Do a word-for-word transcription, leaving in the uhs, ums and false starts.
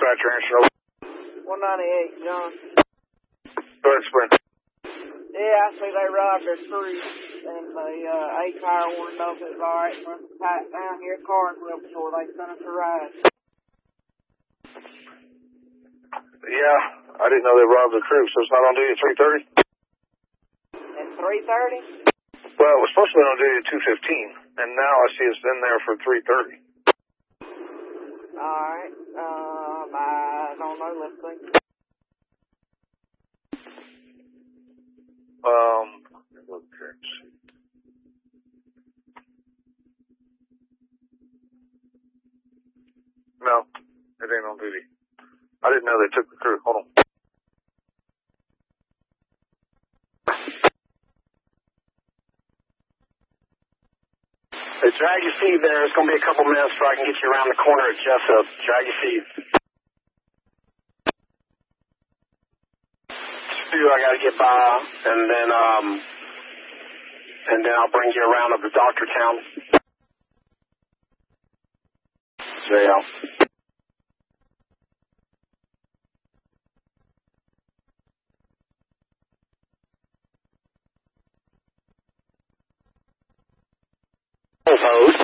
dispatcher answer. one ninety-eight, John. Go ahead, Sprint. Yeah, I see they robbed their crew, and the uh, A-car wanted to know if it was alright for us to pat down here at Carswell before they sent us a ride. Yeah, I didn't know they robbed the crew, so it's not on duty at three thirty? At three thirty? Well, it was supposed to be on duty at two fifteen, and now I see it's in there for three thirty. Alright, um, I don't know, let's see. Um, look here. No, it ain't on duty. I didn't know they took the crew. Hold on. Hey, drag your feet there. It's going to be a couple minutes before I can get you around the corner at Jessup. Drag your feet. Stu, I got to get by, and then, um, and then I'll bring you around up to Doctortown. Jail. Post.